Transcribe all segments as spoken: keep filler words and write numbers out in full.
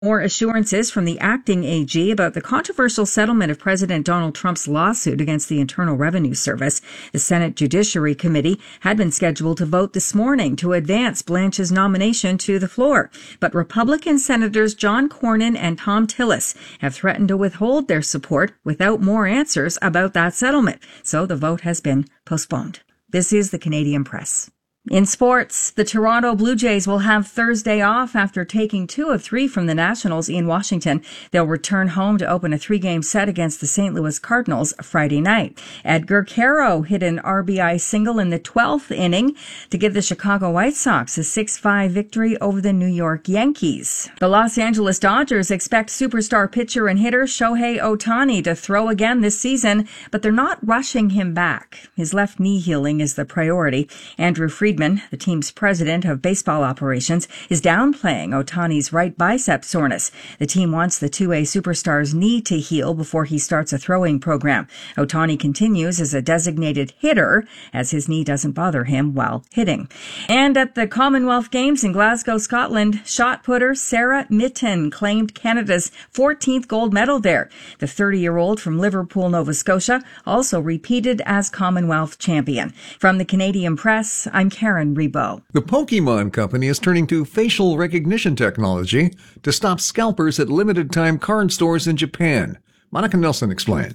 More assurances from the acting A G about the controversial settlement of President Donald Trump's lawsuit against the Internal Revenue Service. The Senate Judiciary Committee had been scheduled to vote this morning to advance Blanche's nomination to the floor. But Republican Senators John Cornyn and Thom Tillis have threatened to withhold their support without more answers about that settlement. So the vote has been postponed. This is the Canadian Press. In sports, the Toronto Blue Jays will have Thursday off after taking two of three from the Nationals in Washington. They'll return home to open a three-game set against the Saint Louis Cardinals Friday night. Edgar Caro hit an R B I single in the twelfth inning to give the Chicago White Sox a six five victory over the New York Yankees. The Los Angeles Dodgers expect superstar pitcher and hitter Shohei Ohtani to throw again this season, but they're not rushing him back. His left knee healing is the priority. Andrew Friedman, the team's president of baseball operations, is downplaying Ohtani's right bicep soreness. The team wants the two A superstar's knee to heal before he starts a throwing program. Ohtani continues as a designated hitter as his knee doesn't bother him while hitting. And at the Commonwealth Games in Glasgow, Scotland, shot putter Sarah Mitten claimed Canada's fourteenth gold medal there. The thirty-year-old from Liverpool, Nova Scotia, also repeated as Commonwealth champion. From the Canadian Press, I'm Karen Rebo. The Pokemon Company is turning to facial recognition technology to stop scalpers at limited-time card stores in Japan. Monica Nelson explains.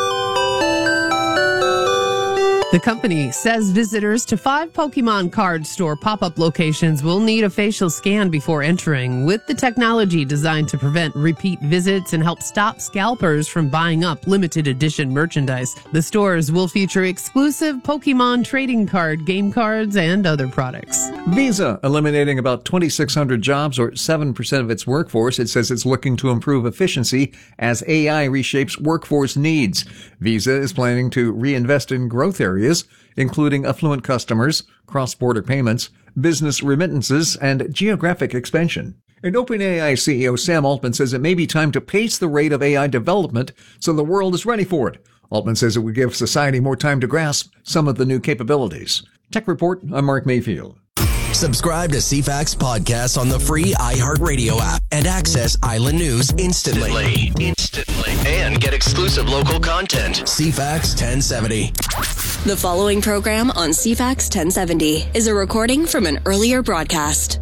The company says visitors to five Pokemon card store pop-up locations will need a facial scan before entering, with the technology designed to prevent repeat visits and help stop scalpers from buying up limited edition merchandise. The stores will feature exclusive Pokemon trading card, game cards, and other products. Visa eliminating about twenty-six hundred jobs, or seven percent of its workforce. It says it's looking to improve efficiency as A I reshapes workforce needs. Visa is planning to reinvest in growth areas, including affluent customers, cross-border payments, business remittances, and geographic expansion. And OpenAI C E O Sam Altman says it may be time to pace the rate of A I development so the world is ready for it. Altman says it would give society more time to grasp some of the new capabilities. Tech Report, I'm Mark Mayfield. Subscribe to C FAX podcasts on the free iHeartRadio app and access Island News instantly. Instantly. And get exclusive local content. C FAX ten seventy. The following program on C FAX ten seventy is a recording from an earlier broadcast.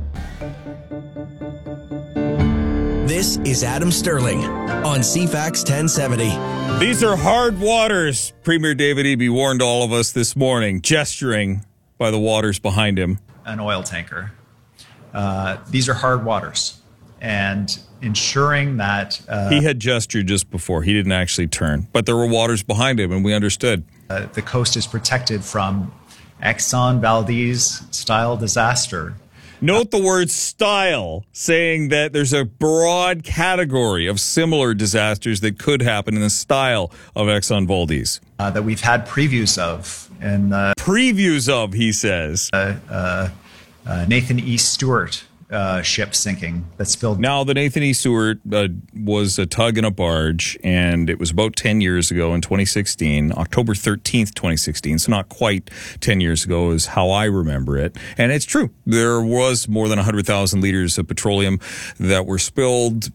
This is Adam Sterling on C FAX ten seventy. These are hard waters. Premier David Eby warned all of us this morning, gesturing by the waters behind him. An oil tanker. Uh, these are hard waters, and ensuring that uh, he had gestured just before. He didn't actually turn, but there were waters behind him, and we understood. Uh, the coast is protected from Exxon Valdez style disaster. Note the word style, saying that there's a broad category of similar disasters that could happen in the style of Exxon Valdez. Uh, that we've had previews of. And uh, previews of, he says. Uh, uh, uh, Nathan E. Stewart uh, ship sinking that spilled. Now, the Nathan E. Stewart uh, was a tug and a barge, and it was about ten years ago in twenty sixteen, October thirteenth, twenty sixteen. So not quite ten years ago is how I remember it. And it's true. There was more than one hundred thousand liters of petroleum that were spilled.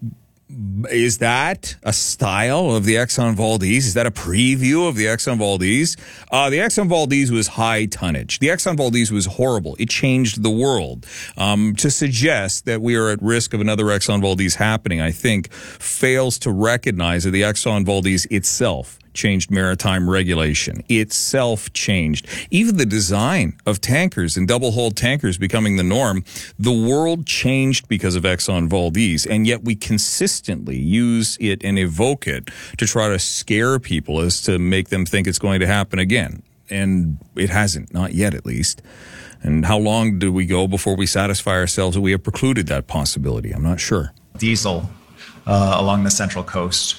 Is that a style of the Exxon Valdez? Is that a preview of the Exxon Valdez? Uh, the Exxon Valdez was high tonnage. The Exxon Valdez was horrible. It changed the world. Um, to suggest that we are at risk of another Exxon Valdez happening, I think, fails to recognize that the Exxon Valdez itself changed maritime regulation. Itself changed. Even the design of tankers and double-hulled tankers becoming the norm. The world changed because of Exxon Valdez, and yet we consistently use it and evoke it to try to scare people as to make them think it's going to happen again. And it hasn't, not yet at least. And how long do we go before we satisfy ourselves that we have precluded that possibility? I'm not sure. Diesel uh, along the Central Coast,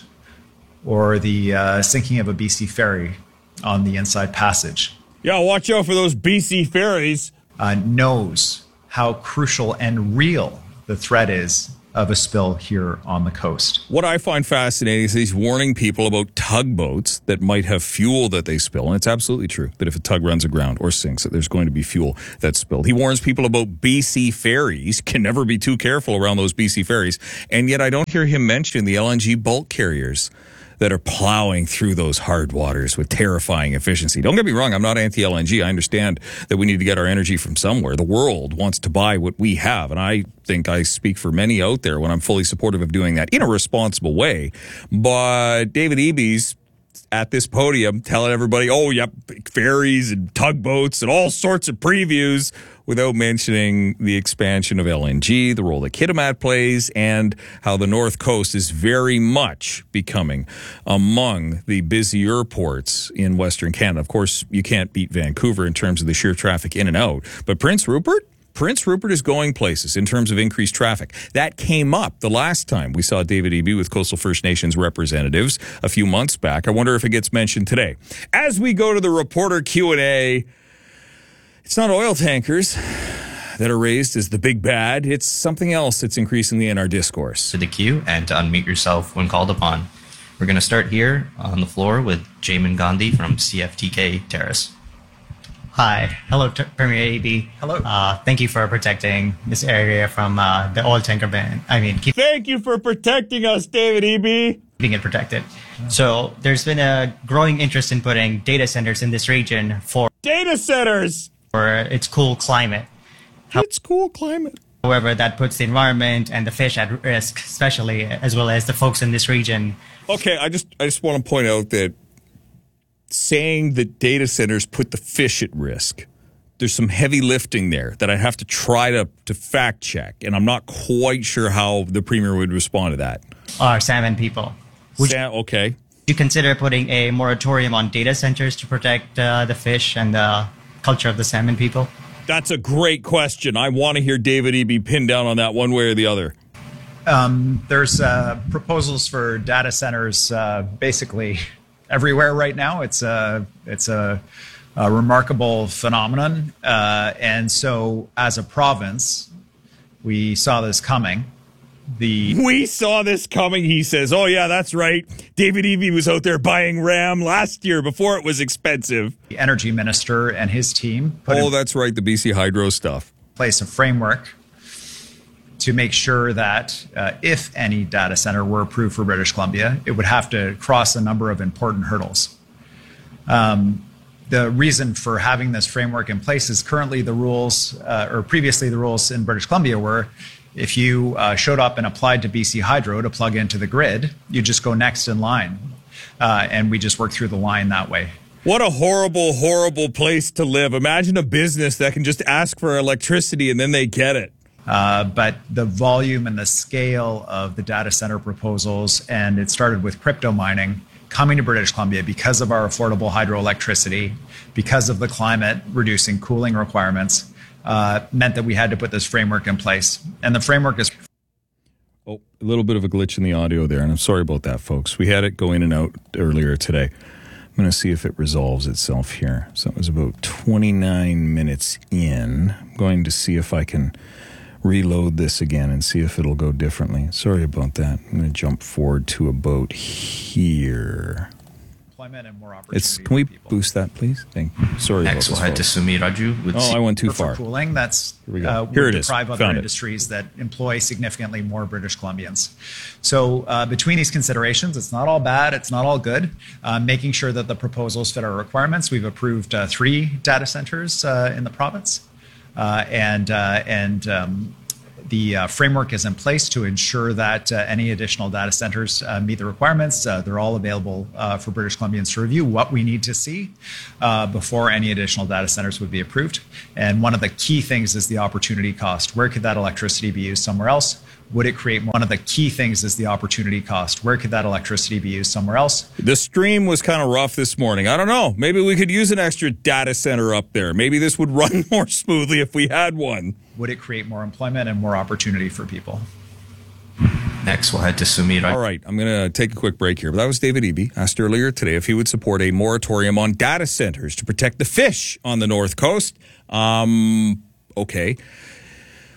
or the uh, sinking of a B C ferry on the Inside Passage. Yeah, watch out for those B C ferries. Uh, knows how crucial and real the threat is of a spill here on the coast. What I find fascinating is he's warning people about tugboats that might have fuel that they spill. And it's absolutely true that if a tug runs aground or sinks, that there's going to be fuel that's spilled. He warns people about B C ferries. Can never be too careful around those B C ferries. And yet I don't hear him mention the L N G bulk carriers that are plowing through those hard waters with terrifying efficiency. Don't get me wrong, I'm not anti-L N G. I understand that we need to get our energy from somewhere. The world wants to buy what we have, and I think I speak for many out there when I'm fully supportive of doing that in a responsible way. But David Eby's at this podium telling everybody, oh, yep, ferries and tugboats and all sorts of previews, without mentioning the expansion of L N G, the role that Kitimat plays, and how the North Coast is very much becoming among the busier ports in Western Canada. Of course, you can't beat Vancouver in terms of the sheer traffic in and out, but Prince Rupert? Prince Rupert is going places in terms of increased traffic. That came up the last time we saw David Eby with Coastal First Nations representatives a few months back. I wonder if it gets mentioned today. As we go to the reporter Q and A, it's not oil tankers that are raised as the big bad. It's something else that's increasingly in our discourse. To the queue and to unmute yourself when called upon. We're going to start here on the floor with Jamin Gandhi from C F T K Terrace. Hi. Hello, T- Premier Eby. Hello. Uh, thank you for protecting this area from uh, the oil tanker ban. I mean, keep Thank you for protecting us, David Eby. keeping it protected. So there's been a growing interest in putting data centers in this region for, Data centers. for its cool climate. It's cool climate. However, that puts the environment and the fish at risk, especially as well as the folks in this region. Okay, I just I just want to point out that saying that data centers put the fish at risk, there's some heavy lifting there that I have to try to, to fact check, and I'm not quite sure how the Premier would respond to that. Are salmon people. Would Sam, okay. you consider putting a moratorium on data centers to protect uh, the fish and the culture of the salmon people? That's a great question. I want to hear David Eby pinned down on that one way or the other. Um, there's uh, proposals for data centers uh, basically everywhere right now. It's a it's a, a remarkable phenomenon, uh, and so as a province, we saw this coming. The We saw this coming, he says. Oh, yeah, that's right. David Eby was out there buying RAM last year before it was expensive. the energy minister and his team put Oh, in that's right, the B C Hydro stuff. place a framework to make sure that uh, if any data center were approved for British Columbia, it would have to cross a number of important hurdles. Um, the reason for having this framework in place is currently the rules, uh, or previously the rules in British Columbia were, if you uh, showed up and applied to B C Hydro to plug into the grid, you just go next in line. Uh, and we just work through the line that way. What a horrible, horrible place to live. Imagine a business that can just ask for electricity and then they get it. Uh, but the volume and the scale of the data center proposals, and it started with crypto mining, coming to British Columbia because of our affordable hydroelectricity, because of the climate reducing cooling requirements, uh, meant that we had to put this framework in place. And the framework is... Oh, a little bit of a glitch in the audio there, and I'm sorry about that, folks. We had it go in and out earlier today. I'm going to see if it resolves itself here. So it was about twenty-nine minutes in. I'm going to see if I can reload this again and see if it'll go differently. Sorry about that. I'm going to jump forward to about here. And more It's, can we boost that, please? Thank you. Sorry Next, we'll about head this, to Sumi Raju with Oh, C- I went too for far. cooling, that's Here we go. uh, Here would it is. deprive other Found it. industries that employ significantly more British Columbians. So uh, between these considerations, it's not all bad, it's not all good. Uh, making sure that the proposals fit our requirements. We've approved uh, three data centers uh, in the province, uh, and uh, and um, the uh, framework is in place to ensure that uh, any additional data centers uh, meet the requirements. Uh, they're all available uh, for British Columbians to review what we need to see uh, before any additional data centers would be approved. And one of the key things is the opportunity cost. Where could that electricity be used somewhere else? Would it create one of the key things is the opportunity cost. Where could that electricity be used somewhere else? The stream was kind of rough this morning. I don't know. Maybe we could use an extra data center up there. Maybe this would run more smoothly if we had one. Would it create more employment and more opportunity for people? Next, we'll head to Sumi Raju. All right, I'm going to take a quick break here. But that was David Eby, asked earlier today if he would support a moratorium on data centers to protect the fish on the North Coast. Um, okay.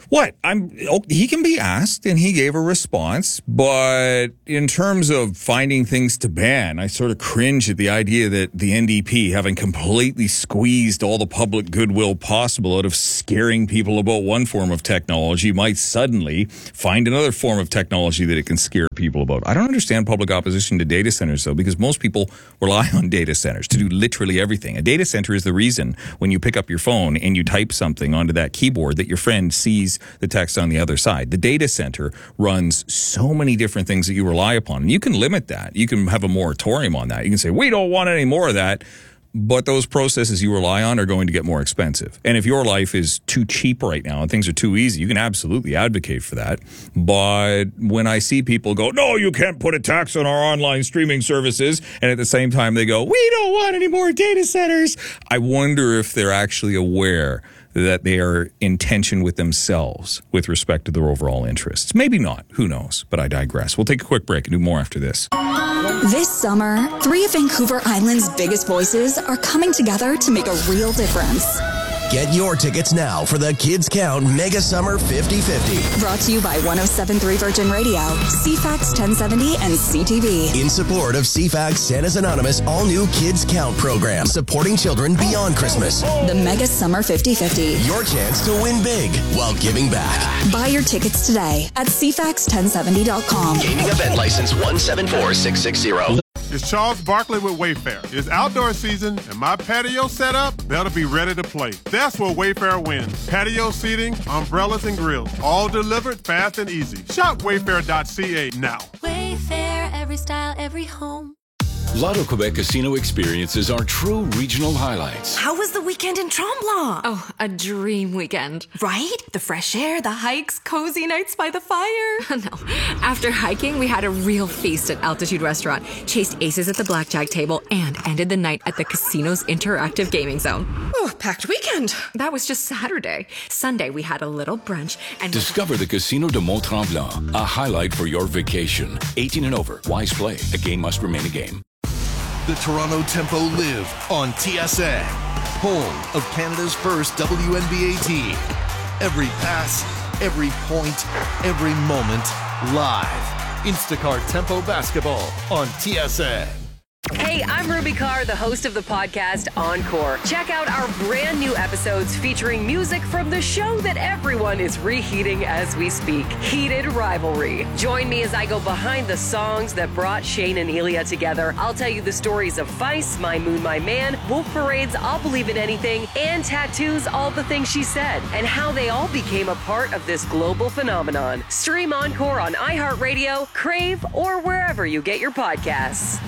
What? I'm. Oh, he can be asked, and he gave a response. But in terms of finding things to ban, I sort of cringe at the idea that the N D P, having completely squeezed all the public goodwill possible out of scaring people about one form of technology, might suddenly find another form of technology that it can scare people about. I don't understand public opposition to data centers, though, because most people rely on data centers to do literally everything. A data center is the reason when you pick up your phone and you type something onto that keyboard that your friend sees the text on the other side. The data center runs so many different things that you rely upon. And you can limit that. You can have a moratorium on that. You can say, we don't want any more of that. But those processes you rely on are going to get more expensive. And if your life is too cheap right now and things are too easy, you can absolutely advocate for that. But when I see people go, no, you can't put a tax on our online streaming services, and at the same time they go, we don't want any more data centers, I wonder if they're actually aware that they are in tension with themselves with respect to their overall interests. Maybe not. Who knows? But I digress. We'll take a quick break and do more after this. This summer, three of Vancouver Island's biggest voices are coming together to make a real difference. Get your tickets now for the Kids Count Mega Summer fifty fifty. Brought to you by one oh seven point three Virgin Radio, C FAX ten seventy, and C T V. In support of C FAX Santa's Anonymous all-new Kids Count program, supporting children beyond Christmas. The Mega Summer fifty fifty. Your chance to win big while giving back. Buy your tickets today at C FAX ten seventy dot com. Gaming event license one seven four six six zero. It's Charles Barkley with Wayfair. It's outdoor season, and my patio set up, that'll be ready to play. That's where Wayfair wins. Patio seating, umbrellas, and grills, all delivered fast and easy. Shop wayfair dot c a now. Wayfair, every style, every home. Lotto Quebec casino experiences are true regional highlights. How was the weekend in Tremblant? Oh, a dream weekend. Right? The fresh air, the hikes, cozy nights by the fire. No. After hiking, we had a real feast at Altitude Restaurant, chased aces at the blackjack table, and ended the night at the casino's interactive gaming zone. Oh, packed weekend. That was just Saturday. Sunday, we had a little brunch and... Discover the Casino de Mont-Tremblant, a highlight for your vacation. eighteen and over. Wise play. A game must remain a game. The Toronto Tempo live on T S N, home of Canada's first W N B A team. Every pass, every point, every moment, live. Instacart Tempo Basketball on T S N. Hey, I'm Ruby Carr, the host of the podcast Encore. Check out our brand new episodes featuring music from the show that everyone is reheating as we speak, Heated Rivalry. Join me as I go behind the songs that brought Shane and Elia together. I'll tell you the stories of Feist, My Moon, My Man, Wolf Parade's I'll Believe in Anything, and Tattoo's All the Things She Said, and how they all became a part of this global phenomenon. Stream Encore on iHeartRadio, Crave, or wherever you get your podcasts.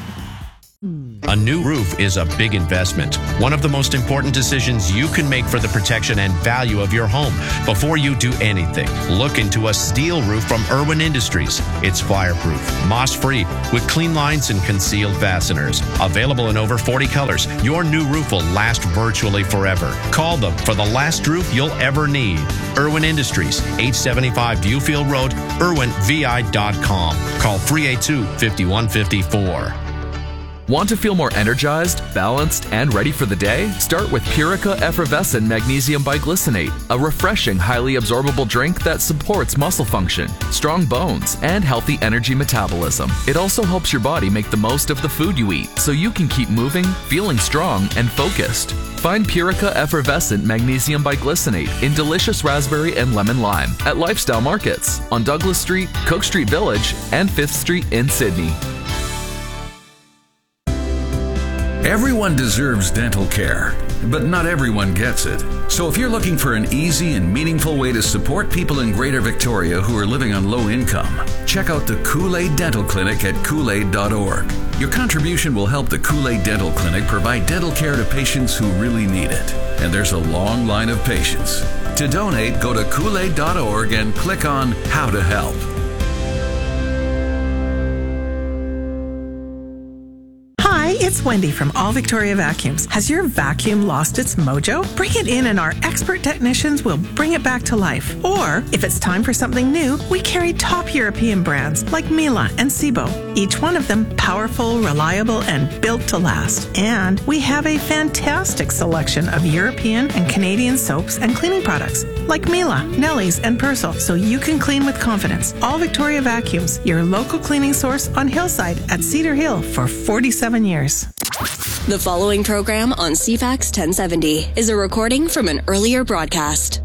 A new roof is a big investment. One of the most important decisions you can make for the protection and value of your home. Before you do anything, look into a steel roof from Irwin Industries. It's fireproof, moss-free, with clean lines and concealed fasteners. Available in over forty colors, your new roof will last virtually forever. Call them for the last roof you'll ever need. Irwin Industries, eight seventy-five Viewfield Road, irwin v i dot com. Call three eight two, five one five four. Want to feel more energized, balanced, and ready for the day? Start with Purica Effervescent Magnesium Biglycinate, a refreshing, highly absorbable drink that supports muscle function, strong bones, and healthy energy metabolism. It also helps your body make the most of the food you eat, so you can keep moving, feeling strong, and focused. Find Purica Effervescent Magnesium Biglycinate in delicious raspberry and lemon lime at Lifestyle Markets on Douglas Street, Cook Street Village, and fifth Street in Sydney. Everyone deserves dental care, but not everyone gets it. So if you're looking for an easy and meaningful way to support people in Greater Victoria who are living on low income, check out the Kool-Aid Dental Clinic at kool aid dot org. Your contribution will help the Kool-Aid Dental Clinic provide dental care to patients who really need it. And there's a long line of patients. To donate, go to kool aid dot org and click on How to Help. It's Wendy from All Victoria Vacuums. Has your vacuum lost its mojo? Bring it in and our expert technicians will bring it back to life. Or, if it's time for something new, we carry top European brands like Miele and Sebo. Each one of them powerful, reliable, and built to last. And we have a fantastic selection of European and Canadian soaps and cleaning products like Miele, Nelly's, and Persil, so you can clean with confidence. All Victoria Vacuums, your local cleaning source on Hillside at Cedar Hill for forty-seven years. The following program on C FAX ten seventy is a recording from an earlier broadcast.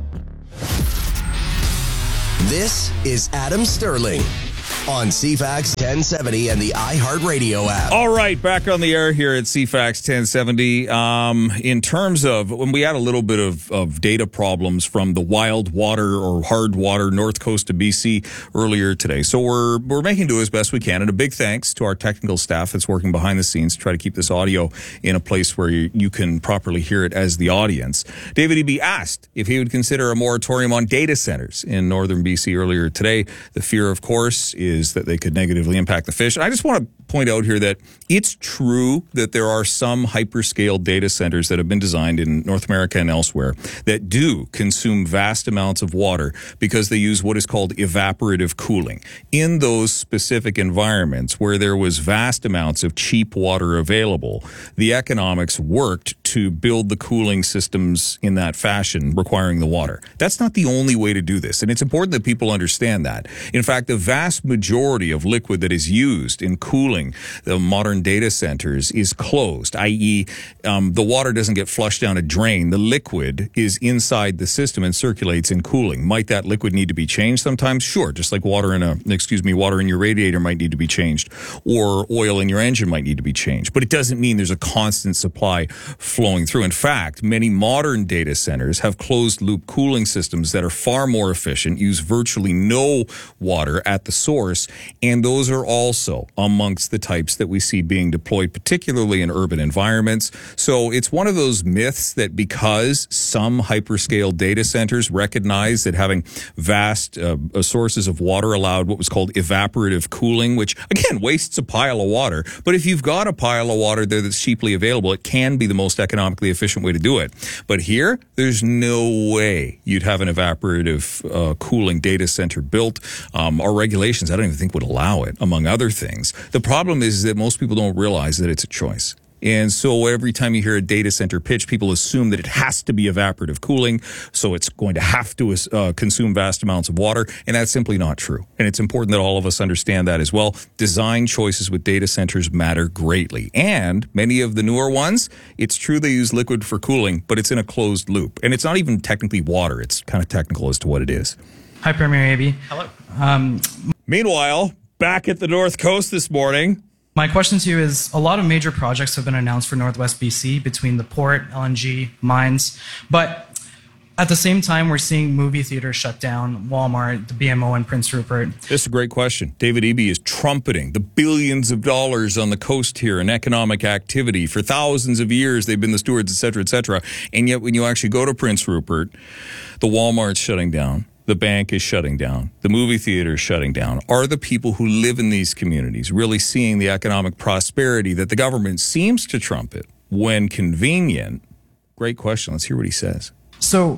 This is Adam Sterling on C FAX ten seventy and the iHeartRadio app. All right, back on the air here at C FAX ten seventy. Um, in terms of when we had a little bit of, of data problems from the wild water or hard water north coast of B C earlier today, so we're we're making do as best we can. And a big thanks to our technical staff that's working behind the scenes to try to keep this audio in a place where you, you can properly hear it as the audience. David Eby asked if he would consider a moratorium on data centers in northern B C earlier today. The fear, of course, is is that they could negatively impact the fish. And I just want to point out here that it's true that there are some hyperscale data centers that have been designed in North America and elsewhere that do consume vast amounts of water because they use what is called evaporative cooling. In those specific environments where there was vast amounts of cheap water available, the economics worked to build the cooling systems in that fashion, requiring the water. That's not the only way to do this, and it's important that people understand that. In fact, the vast majority of liquid that is used in cooling the modern data centers is closed, that is, um, the water doesn't get flushed down a drain. The liquid is inside the system and circulates in cooling. Might that liquid need to be changed sometimes? Sure, just like water in a, excuse me, water in your radiator might need to be changed, or oil in your engine might need to be changed. But it doesn't mean there's a constant supply flowing through. In fact, many modern data centers have closed loop cooling systems that are far more efficient, use virtually no water at the source, and those are also amongst the types that we see being deployed, particularly in urban environments. So it's one of those myths that because some hyperscale data centers recognize that having vast uh, sources of water allowed what was called evaporative cooling, which again wastes a pile of water. But if you've got a pile of water there that's cheaply available, it can be the most economically efficient way to do it. But here, there's no way you'd have an evaporative uh, cooling data center built. Um, our regulations, I don't even think would allow it, among other things. The problem is that most people don't realize that it's a choice. And so every time you hear a data center pitch, people assume that it has to be evaporative cooling, so it's going to have to uh, consume vast amounts of water, and that's simply not true. And it's important that all of us understand that as well. Design choices with data centers matter greatly. And many of the newer ones, it's true they use liquid for cooling, but it's in a closed loop. And it's not even technically water. It's kind of technical as to what it is. Hi, Premier Eby. Hello. Um, Meanwhile, back at the North Coast this morning, my question to you is, a lot of major projects have been announced for Northwest B C between the port, L N G, mines, but at the same time, we're seeing movie theaters shut down, Walmart, the B M O, and Prince Rupert. This is a great question. David Eby is trumpeting the billions of dollars on the coast here in economic activity. For thousands of years, they've been the stewards, et cetera, et cetera. And yet when you actually go to Prince Rupert, the Walmart's shutting down. The bank is shutting down. The movie theater is shutting down. Are the people who live in these communities really seeing the economic prosperity that the government seems to trumpet when convenient? Great question. Let's hear what he says. So,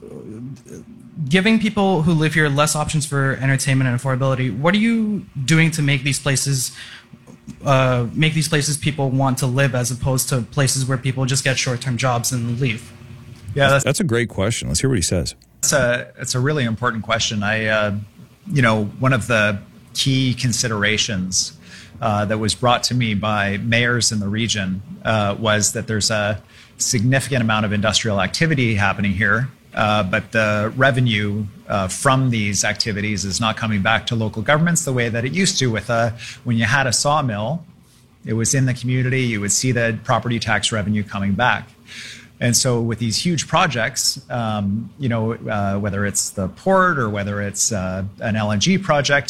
giving people who live here less options for entertainment and affordability, what are you doing to make these places uh, make these places people want to live, as opposed to places where people just get short-term jobs and leave? Yeah, that's, that's a great question. Let's hear what he says. It's a, it's a really important question. I, uh, you know, one of the key considerations uh, that was brought to me by mayors in the region uh, was that there's a significant amount of industrial activity happening here, uh, but the revenue uh, from these activities is not coming back to local governments the way that it used to. With a, when you had a sawmill, it was in the community, you would see the property tax revenue coming back. And so with these huge projects, um, you know, uh, whether it's the port or whether it's uh, an L N G project,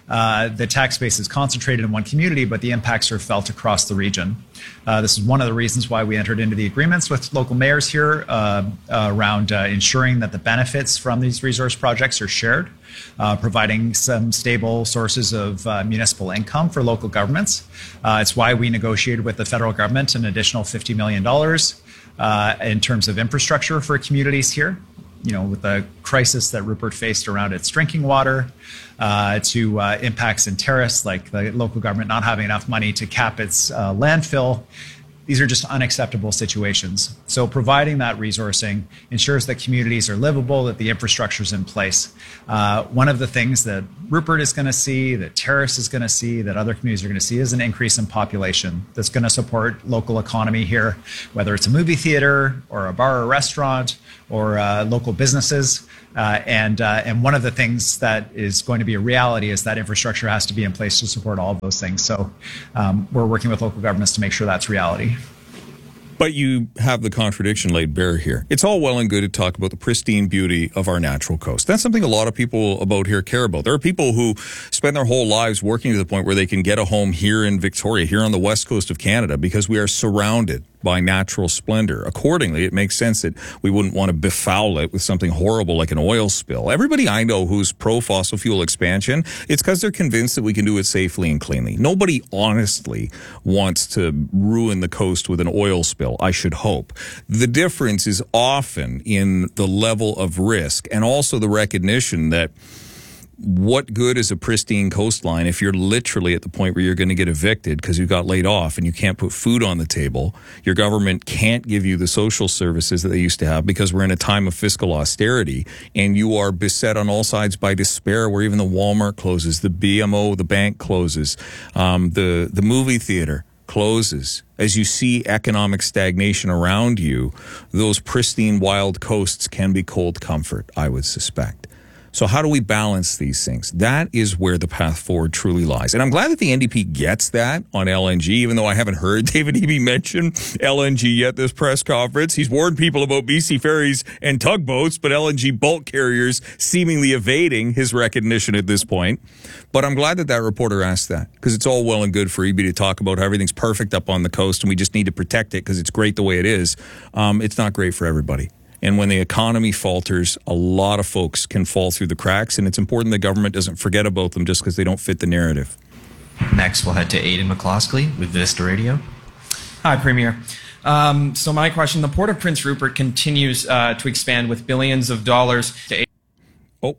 uh, the tax base is concentrated in one community, but the impacts are felt across the region. Uh, this is one of the reasons why we entered into the agreements with local mayors here uh, uh, around uh, ensuring that the benefits from these resource projects are shared, uh, providing some stable sources of uh, municipal income for local governments. Uh, it's why we negotiated with the federal government an additional fifty million dollars uh, in terms of infrastructure for communities here. You know, with the crisis that Rupert faced around its drinking water, uh, to uh, impacts in Terrace, like the local government not having enough money to cap its uh, landfill. These are just unacceptable situations. So providing that resourcing ensures that communities are livable, that the infrastructure is in place. Uh, one of the things that Rupert is going to see, that Terrace is going to see, that other communities are going to see is an increase in population that's going to support local economy here, whether it's a movie theater or a bar or restaurant or uh, local businesses. Uh, and uh, and one of the things that is going to be a reality is that infrastructure has to be in place to support all of those things. So um, we're working with local governments to make sure that's reality. But you have the contradiction laid bare here. It's all well and good to talk about the pristine beauty of our natural coast. That's something a lot of people about here care about. There are people who spend their whole lives working to the point where they can get a home here in Victoria, here on the west coast of Canada, because we are surrounded by natural splendor. Accordingly, it makes sense that we wouldn't want to befoul it with something horrible like an oil spill. Everybody I know who's pro-fossil fuel expansion, it's because they're convinced that we can do it safely and cleanly. Nobody honestly wants to ruin the coast with an oil spill, I should hope. The difference is often in the level of risk and also the recognition that what good is a pristine coastline if you're literally at the point where you're going to get evicted because you got laid off and you can't put food on the table? Your government can't give you the social services that they used to have because we're in a time of fiscal austerity, and you are beset on all sides by despair, where even the Walmart closes, the B M O, the bank closes, um, the, the movie theater closes. As you see economic stagnation around you, those pristine wild coasts can be cold comfort, I would suspect. So how do we balance these things? That is where the path forward truly lies. And I'm glad that the N D P gets that on L N G, even though I haven't heard David Eby mention L N G yet this press conference. He's warned people about B C ferries and tugboats, but L N G bulk carriers seemingly evading his recognition at this point. But I'm glad that that reporter asked that, because it's all well and good for Eby to talk about how everything's perfect up on the coast and we just need to protect it because it's great the way it is. Um, it's not great for everybody. And when the economy falters, a lot of folks can fall through the cracks, and it's important the government doesn't forget about them just because they don't fit the narrative. Next, we'll head to Aidan McCloskey with Vista Radio. Hi, Premier. Um, so my question, the Port of Prince Rupert continues uh, to expand with billions of dollars to... Oh, a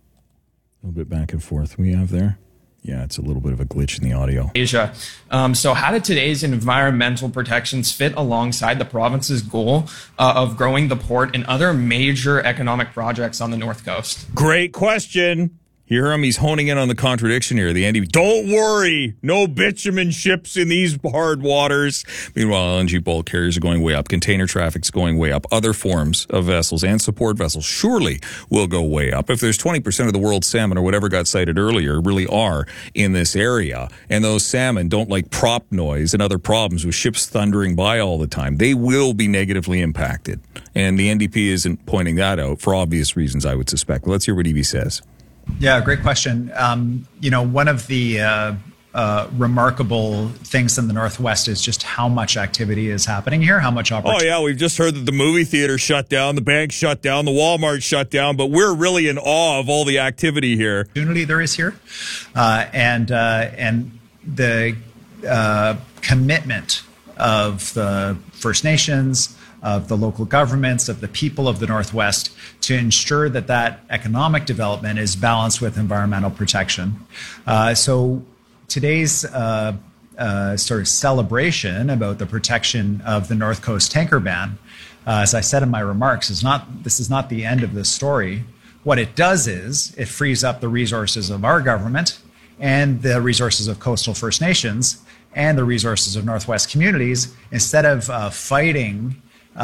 little bit back and forth we have there. Yeah, it's a little bit of a glitch in the audio. Asia. Um, so how did today's environmental protections fit alongside the province's goal uh, of growing the port and other major economic projects on the North Coast? Great question. You hear him? He's honing in on the contradiction here. The Andy, don't worry, no bitumen ships in these hard waters. Meanwhile, L N G bulk carriers are going way up. Container traffic's going way up. Other forms of vessels and support vessels surely will go way up. If there's twenty percent of the world's salmon or whatever got cited earlier really are in this area, and those salmon don't like prop noise and other problems with ships thundering by all the time, they will be negatively impacted. And the N D P isn't pointing that out for obvious reasons, I would suspect. Let's hear what Eby says. Yeah, great question. Um, you know, one of the uh, uh, remarkable things in the Northwest is just how much activity is happening here, how much opportunity. Oh, yeah, we've just heard that the movie theater shut down, the bank shut down, the Walmart shut down, but we're really in awe of all the activity here. Opportunity there is here. Uh, and, uh, and the uh, commitment of the First Nations, of the local governments, of the people of the Northwest, to ensure that that economic development is balanced with environmental protection. Uh, so today's uh, uh, sort of celebration about the protection of the North Coast tanker ban, uh, as I said in my remarks, is not, this is not the end of this story. What it does is it frees up the resources of our government and the resources of coastal First Nations and the resources of Northwest communities, instead of uh, fighting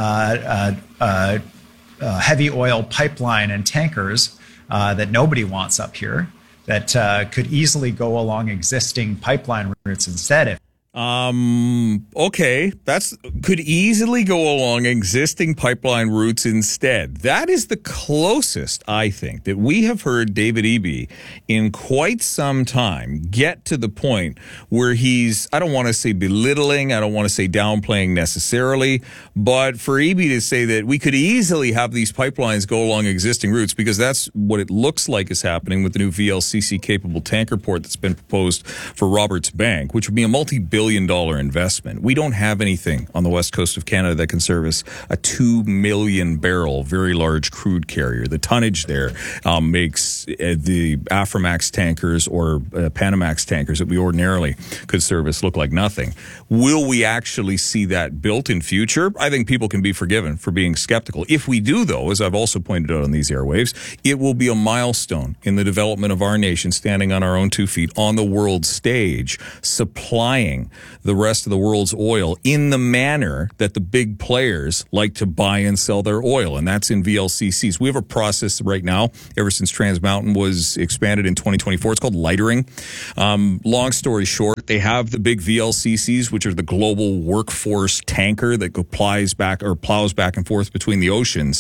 Uh, uh, uh, uh, heavy oil pipeline and tankers uh, that nobody wants up here, that uh, could easily go along existing pipeline routes instead. Um, okay, that's could easily go along existing pipeline routes instead. That is the closest, I think, that we have heard David Eby in quite some time get to the point where he's, I don't want to say belittling, I don't want to say downplaying necessarily, but for Eby to say that we could easily have these pipelines go along existing routes, because that's what it looks like is happening with the new V L C C-capable tanker port that's been proposed for Roberts Bank, which would be a multi-billion billion dollar investment. We don't have anything on the west coast of Canada that can service a two million barrel, very large crude carrier. The tonnage there um, makes uh, the Aframax tankers or uh, Panamax tankers that we ordinarily could service look like nothing. Will we actually see that built in future? I think people can be forgiven for being skeptical. If we do, though, as I've also pointed out on these airwaves, it will be a milestone in the development of our nation, standing on our own two feet on the world stage, supplying the rest of the world's oil in the manner that the big players like to buy and sell their oil, and that's in V L C Cs. We have a process right now, ever since Trans Mountain was expanded in twenty twenty-four. It's called lightering. Um, long story short, they have the big V L C Cs, which are the global workforce tanker that plies back or plows back and forth between the oceans.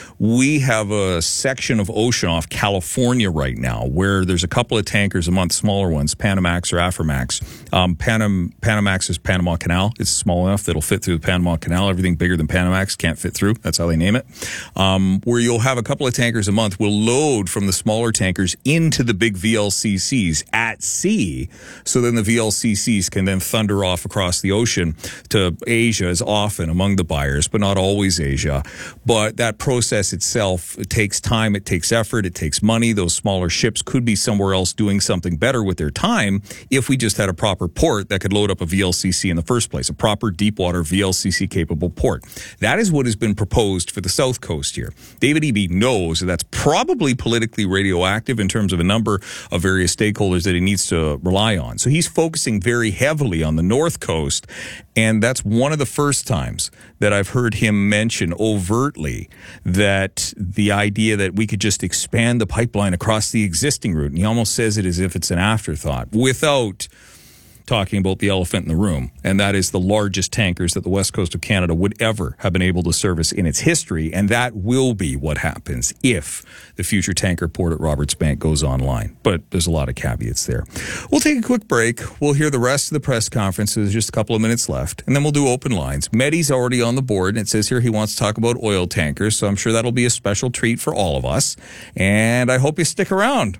We have a section of ocean off California right now where there's a couple of tankers a month, smaller ones, Panamax or Aframax. Um, Panam, Panamax is Panama Canal. It's small enough that it'll fit through the Panama Canal. Everything bigger than Panamax can't fit through. That's how they name it. Um, where you'll have a couple of tankers a month will load from the smaller tankers into the big V L C Cs at sea. So then the V L C Cs can then thunder off across the ocean to Asia, is often among the buyers, but not always Asia. But that process itself, it takes time, it takes effort, it takes money. Those smaller ships could be somewhere else doing something better with their time if we just had a proper port that could load up a V L C C in the first place, a proper deep water V L C C capable port. That is what has been proposed for the South Coast here. David Eby knows that that's probably politically radioactive in terms of a number of various stakeholders that he needs to rely on. So he's focusing very heavily on the North Coast, and that's one of the first times that I've heard him mention overtly that the idea that we could just expand the pipeline across the existing route, and he almost says it as if it's an afterthought, without talking about the elephant in the room, and that is the largest tankers that the west coast of Canada would ever have been able to service in its history, and that will be what happens if the future tanker port at Roberts Bank goes online. But there's a lot of caveats there. We'll take a quick break. We'll hear the rest of the press conference. There's just a couple of minutes left, and then we'll do open lines. Mehdi's already on the board, and it says here he wants to talk about oil tankers, so I'm sure that'll be a special treat for all of us, and I hope you stick around.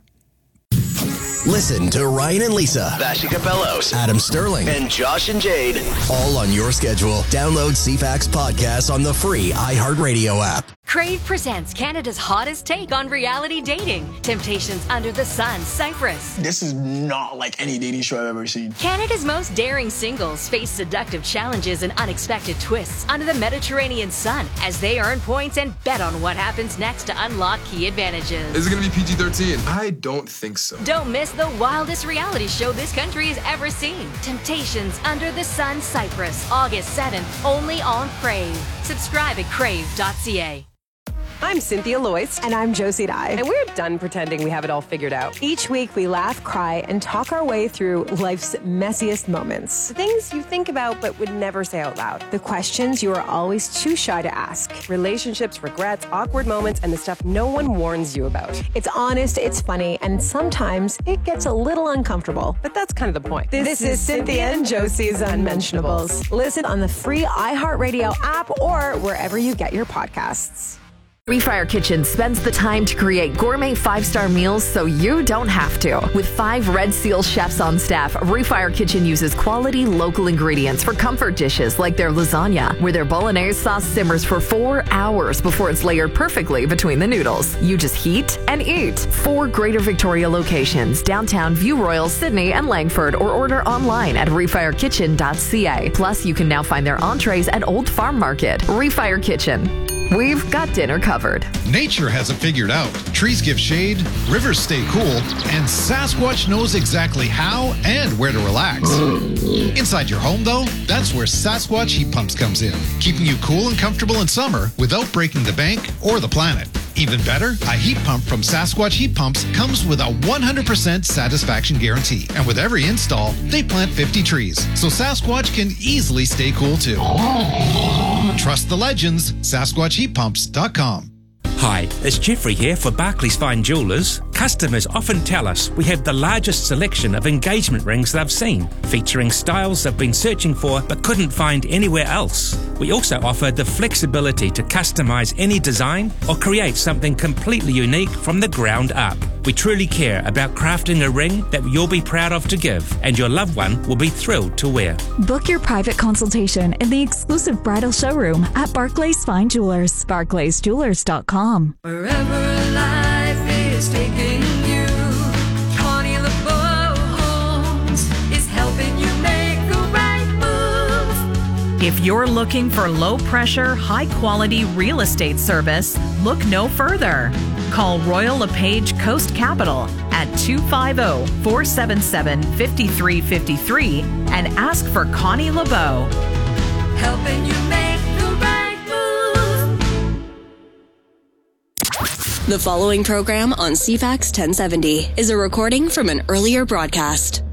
Listen to Ryan and Lisa, Vassy Capellos, Adam Sterling, and Josh and Jade, all on your schedule. Download C FAX podcast on the free iHeartRadio app. Crave presents Canada's hottest take on reality dating. Temptations Under the Sun, Cyprus. This is not like any dating show I've ever seen. Canada's most daring singles face seductive challenges and unexpected twists under the Mediterranean sun as they earn points and bet on what happens next to unlock key advantages. Is it going to be P G thirteen? I don't think so. Don't miss the wildest reality show this country has ever seen. Temptations Under the Sun, Cyprus, August seventh, only on Crave. Subscribe at crave dot c a. I'm Cynthia Loyce. And I'm Josie Dye. And we're done pretending we have it all figured out. Each week we laugh, cry, and talk our way through life's messiest moments. The things you think about but would never say out loud. The questions you are always too shy to ask. Relationships, regrets, awkward moments, and the stuff no one warns you about. It's honest, it's funny, and sometimes it gets a little uncomfortable. But that's kind of the point. This, this is Cynthia and Josie's Unmentionables. Listen on the free iHeartRadio app or wherever you get your podcasts. Refire Kitchen spends the time to create gourmet five-star meals so you don't have to. With five Red Seal chefs on staff, Refire Kitchen uses quality local ingredients for comfort dishes like their lasagna, where their bolognese sauce simmers for four hours before it's layered perfectly between the noodles. You just heat and eat. Four Greater Victoria locations, downtown, View Royal, Sydney, and Langford, or order online at refire kitchen dot c a. Plus, you can now find their entrees at Old Farm Market. Refire Kitchen. We've got dinner covered. Nature has it figured out. Trees give shade, rivers stay cool, and Sasquatch knows exactly how and where to relax. Inside your home, though, that's where Sasquatch Heat Pumps comes in, keeping you cool and comfortable in summer without breaking the bank or the planet. Even better, a heat pump from Sasquatch Heat Pumps comes with a one hundred percent satisfaction guarantee. And with every install, they plant fifty trees, so Sasquatch can easily stay cool too. Trust the legends, Sasquatch Heat Pumps dot com. Hi, it's Jeffrey here for Barclays Fine Jewelers. Customers often tell us we have the largest selection of engagement rings they've seen, featuring styles they've been searching for but couldn't find anywhere else. We also offer the flexibility to customize any design or create something completely unique from the ground up. We truly care about crafting a ring that you'll be proud of to give, and your loved one will be thrilled to wear. Book your private consultation in the exclusive bridal showroom at Barclays Fine Jewelers, barclays jewelers dot com. Wherever life is taking you, Connie LeBeau Homes is helping you make the right move. If you're looking for low-pressure, high-quality real estate service, look no further. Call Royal LePage Coast Capital at two five zero, four seven seven, five three five three and ask for Connie LeBeau. Helping you make the right move. The following program on C FAX ten seventy is a recording from an earlier broadcast.